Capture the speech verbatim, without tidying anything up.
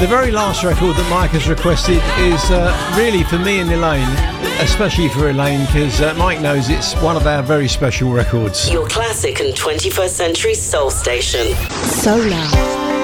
The very last record that Mike has requested is uh, really for me and Elaine, especially for Elaine, because uh, Mike knows it's one of our very special records. Your classic and twenty-first century soul station. Solar.